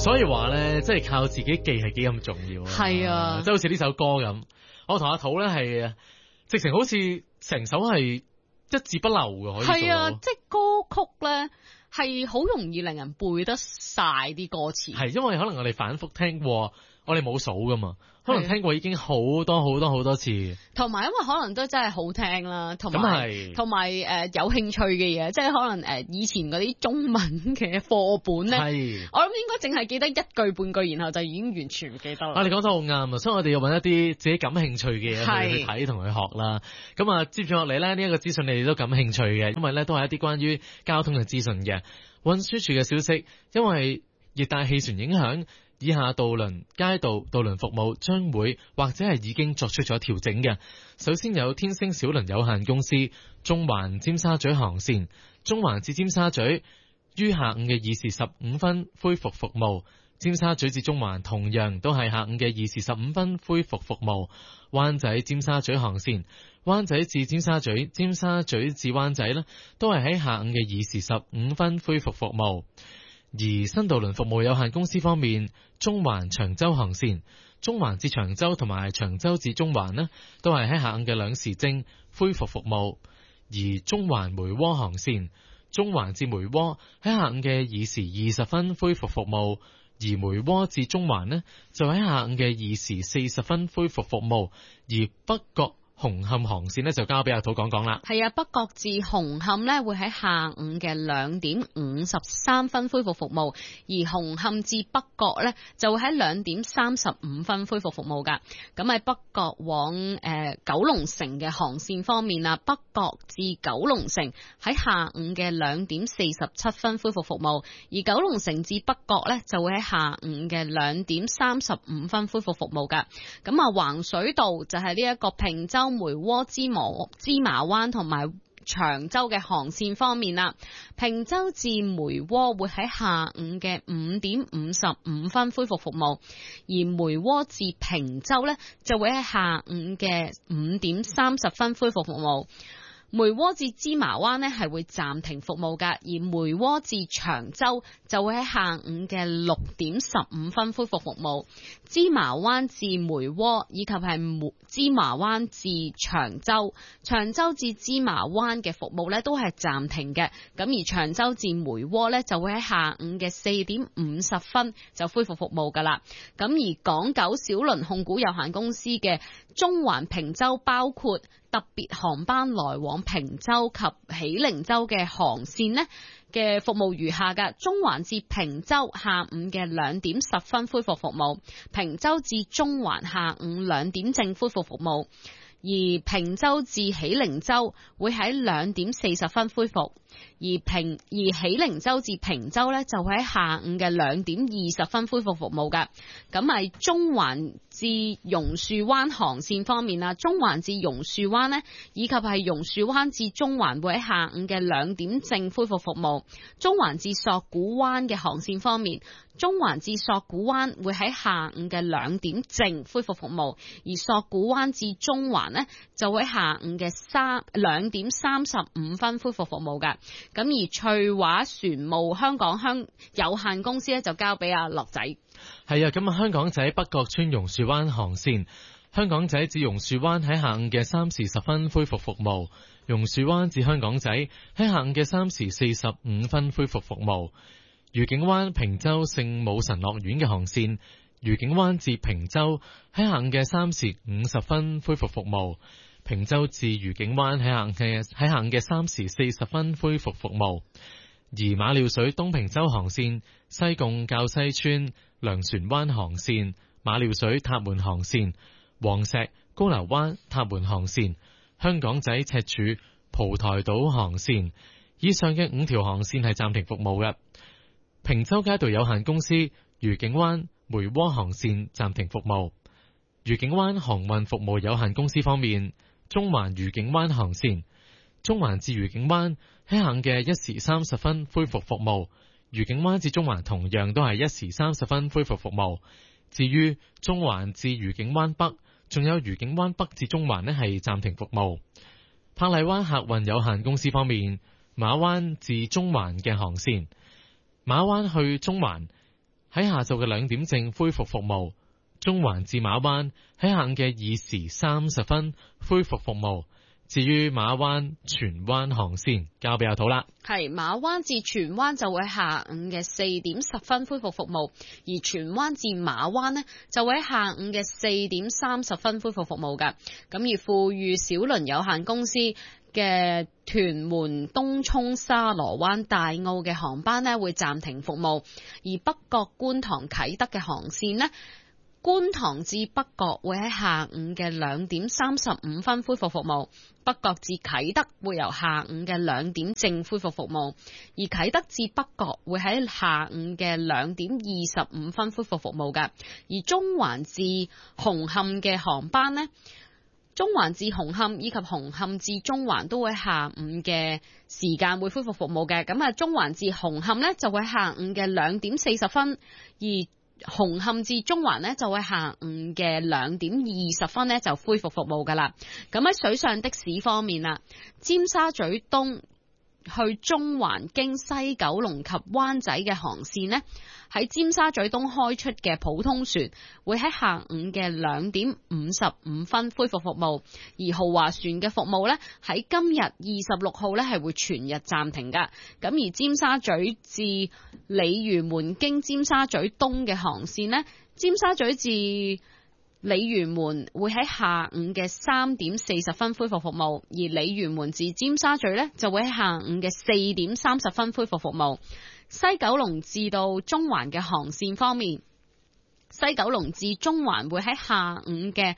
所以話咧，即係靠自己記係幾咁重要啊！ 係啊， 即係好似呢首歌咁，我同阿土咧係直情好似成首係一字不漏嘅，可以做到。 係啊，即係歌曲咧係好容易令人背得晒啲歌詞。 係因為可能我哋反覆聽過，我哋冇數噶嘛，可能聽過已經好多次。 同埋因為可能都真係好聽啦，同埋有興趣嘅嘢，即係可能以前嗰啲中文嘅課本咧，我諗應該淨係記得一句半句，然後就已經完全唔記得啦。 你講得好啱啊，所以我哋要揾一啲自己感興趣嘅嘢去睇同去學啦。咁啊，接住落嚟咧，呢一個資訊你哋都感興趣嘅，因為咧都係一啲關於交通嘅資訊嘅。運輸署嘅消息，因為熱帶氣旋影響，以下渡輪、街道、渡輪服務將會或者係已經作出咗調整嘅。首先有天星小輪有限公司中環尖沙咀航線，中環至尖沙咀於下午嘅2時15分恢復服務，尖沙咀至中環同樣都係下午嘅2時15分恢復服務。灣仔尖沙咀航線，灣仔至尖沙咀、尖沙咀至灣仔呢都係喺下午嘅2時15分恢復服務。而新渡輪服務有限公司方面，中環長洲航線，中環至長洲同埋長洲至中環呢都係喺下午嘅2時正恢復服務。而中環梅窩航線，中環至梅窩喺下午嘅2時20分恢復服務，而梅窩至中環呢就喺下午嘅2時40分恢復服務。而北角紅磡航線呢就交俾阿土講講啦。 係啊，北角至紅磡呢會喺下午嘅2點53分恢復服務，而紅磡至北角呢就會喺2點35分恢復服務噶。咁喺北角往九龍城嘅航線方面啊，北角至九龍城喺下午嘅2點47分恢復服務，而九龍城至北角呢就會喺下午嘅2點35分恢復服務噶。咁啊，橫水道就係呢一個坪洲、梅窩、芝麻灣同埋長洲嘅航線方面啦，坪洲至梅窩會喺下午嘅5點55分恢復服務，而梅窩至坪洲呢就會喺下午嘅5點30分恢復服務。梅窩至芝麻灣呢係會暫停服務㗎，而梅窩至長洲就會喺下午嘅6點15分恢復服務。芝麻灣至梅窩以及係芝麻灣至長洲、長洲至芝麻灣嘅服務呢都係暫停嘅。咁而長洲至梅窩呢就會喺下午嘅4點50分就恢復服務㗎啦。咁而港九小輪控股有限公司嘅中環坪洲包括特別航班來往坪洲及喜靈洲嘅航線呢嘅服務如下嘅：中環至坪洲下午嘅2點10分恢復服務，坪洲至中環下午2點正恢復服務，而坪洲至喜靈洲會喺2點40分恢復，而喜靈洲至坪洲呢就會喺下午嘅2點20分恢復服務㗎。咁係中環至榕樹灣航線方面啦，中環至榕樹灣呢以及係榕樹灣至中環會喺下午嘅2點正恢復服務。中環至索罟灣嘅航線方面，中環至索罟灣會喺下午嘅2點正恢復服務，而索罟灣至中環呢就會喺下午嘅2點35分恢復服務㗎。咁而翠華船務香港有限公司咧就交俾阿樂仔。 係啊，咁啊，香港仔北角村榕樹灣航線，香港仔至榕樹灣喺下午嘅3時10分恢復服務，榕樹灣至香港仔喺下午嘅3時45分恢復服務。愉景灣坪洲聖母神樂園嘅航線，愉景灣至坪洲喺下午嘅3時50分恢復服務，坪洲至愉景灣喺下午嘅3時40分恢復服務。而馬料水東坪洲航線、西貢滘西村糧船灣航線、馬料水塔門航線、黃石高樓灣塔門航線、香港仔赤柱蒲台島航線，以上嘅5條航線係暫停服務嘅。坪洲街道有限公司愉景灣梅窩航線暫停服務。愉景灣航運服務有限公司方面，中環愉景灣航線，中環至愉景灣喺下午嘅1時30分恢復服務，愉景灣至中環同樣都係1時30分恢復服務。至於中環至愉景灣北，仲有愉景灣北至中環呢係暫停服務。珀麗灣客運有限公司方面，馬灣至中環嘅航線，馬灣去中環喺下晝嘅2點正恢復服務。中環至馬灣喺下午嘅2時30分恢復服務。至於馬灣荃灣航線，交俾阿土啦。 係馬灣至荃灣就會下午嘅4點10分恢復服務，而荃灣至馬灣呢就會喺下午嘅4點30分恢復服務㗎。咁而富裕小輪有限公司嘅屯門、東涌、沙螺灣、大澳嘅航班呢會暫停服務，而北角、觀塘、啟德嘅航線呢，觀塘至北角會喺下午嘅2點35分恢復服務，北角至啟德會由下午嘅2點正恢復服務，而啟德至北角會喺下午嘅2點25分恢復服務㗎。而中環至紅磡嘅航班呢，中環至紅磡以及紅磡至中環都會下午嘅時間會恢復服務嘅。咁啊，中環至紅磡呢就會下午嘅2點40分，而紅磡至中環呢就會下午嘅2點20分呢就恢復服務噶啦。咁喺水上的士方面啦，尖沙咀東去中環經西九龍及灣仔嘅航線呢，喺尖沙咀東開出嘅普通船會喺下午嘅2點55分恢復服務，而豪華船嘅服務呢，喺今日26號呢係會全日暫停噶。咁而尖沙咀至鯉魚門經尖沙咀東嘅航線呢，尖沙咀至鯉魚門會喺下午嘅3點40分恢復服務，而鯉魚門至尖沙咀呢就會喺下午嘅4點30分恢復服務。西九龍至到中環嘅航線方面，西九龍至中環會喺下午嘅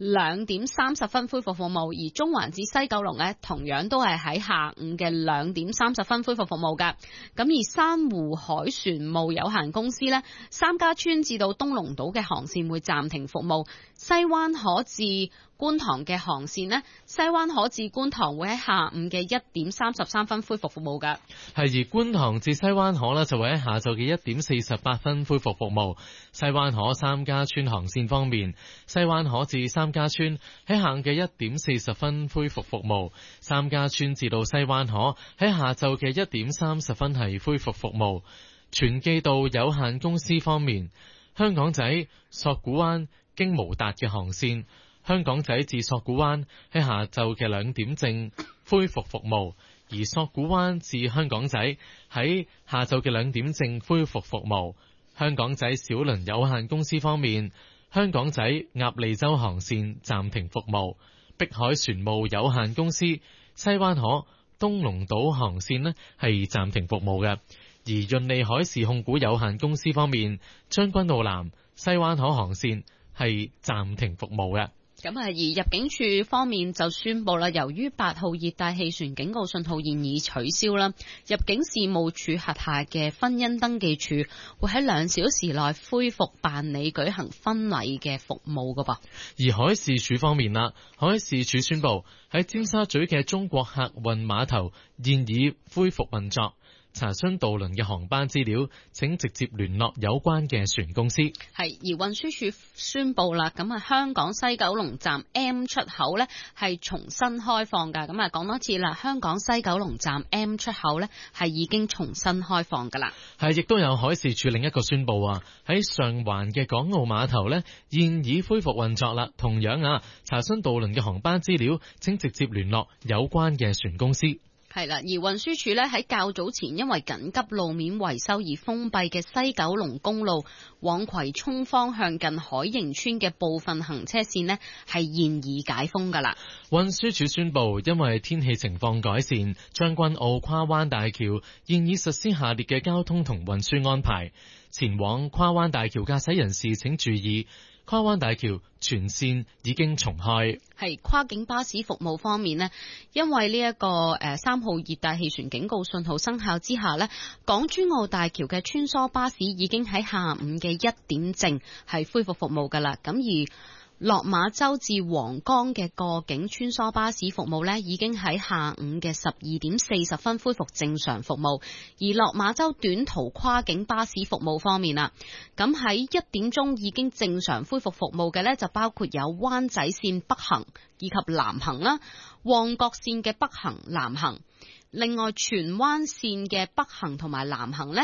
2點30分恢復服務，而中環至西九龍呢同樣都係喺下午嘅2點30分恢復服務㗎。咁而珊瑚海船務有限公司呢，三家村至到東龍島嘅航線會暫停服務，西灣河至觀塘嘅航線呢，西灣河至觀塘會喺下午嘅1點33分恢復服務㗎。 係而觀塘至西灣河呢，就會喺下晝嘅1點48分恢復服務。西灣河三家村航線方面，西灣河至三家村喺下午嘅1點40分恢復服務，三家村至到西灣河喺下晝嘅1點30分係恢復服務。全記道有限公司方面，香港仔索罟灣經無達嘅航線，香港仔至索罟灣喺下晝嘅2點正恢復服務，而索罟灣至香港仔喺下晝嘅2點正恢復服務。香港仔小輪有限公司方面，香港仔鴨脷洲航線暫停服務，碧海船務有限公司西灣河東龍島航線呢係暫停服務嘅。而潤利海事控股有限公司方面，將軍澳南西灣河航線係暫停服務嘅。 咁而入境處方面就宣布啦，由於8號熱帶氣旋警告信號現已取消啦，入境事務處轄下嘅婚姻登記處會喺2小時內恢復辦理舉行婚禮嘅服務噶噃。 而海事處方面啦，海事處宣布喺尖沙咀嘅中國客運碼頭現已恢復運作。查詢渡輪嘅航班資料，請直接聯絡有關嘅船公司。 係而運輸署宣布啦，咁啊香港西九龍站 M 出口呢係重新開放噶。咁啊講多次啦，香港西九龍站 M 出口呢係已經重新開放噶啦。 係亦都有海事處另一個宣布啊，喺上環嘅港澳碼頭呢現已恢復運作啦。同樣啊，查詢渡輪嘅航班資料，請直接聯絡有關嘅船公司。 係啦，而運輸署咧喺較早前因為緊急路面維修而封閉嘅西九龍公路往葵涌方向近海盈村嘅部分行車線呢係現已解封噶啦。 運輸署宣布，因為天氣情況改善，將軍澳跨灣大橋現已實施下列嘅交通同運輸安排。前往跨灣大橋駕駛人士請注意，跨灣大橋全線已經重開。 係跨境巴士服務方面呢，因為呢一個3號熱帶氣旋警告信號生效之下呢，港珠澳大橋嘅穿梭巴士已經喺下午嘅1點正係恢復服務噶啦。咁而落馬洲至皇崗嘅過境穿梭巴士服務呢，已經喺下午嘅12點40分恢復正常服務。而落馬洲短途跨境巴士服務方面啦，咁喺1點鐘已經正常恢復服務嘅呢，就包括有灣仔線北行以及南行啦，旺角線嘅北行、南行。另外荃灣線嘅北行同埋南行呢，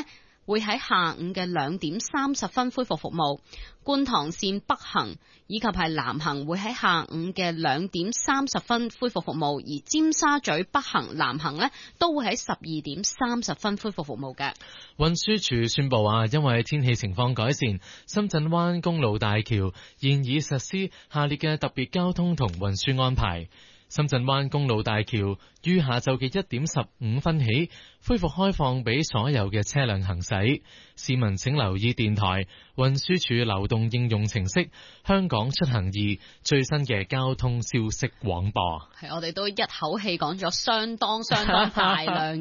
會喺下午嘅2點30分恢復服務，觀塘線北行以及係南行會喺下午嘅2點30分恢復服務，而尖沙咀北行、南行呢都會喺12點30分恢復服務嘅。 運輸署宣布因為天氣情況改善，深圳灣公路大橋現已實施下列嘅特別交通同運輸安排。深圳灣公路大橋於下晝嘅1點15分起恢復開放俾所有嘅車輛行駛，市民請留意電台、運輸署流動應用程式《香港出行易》最新嘅交通消息廣播。 係，我哋都一口氣講咗相當大量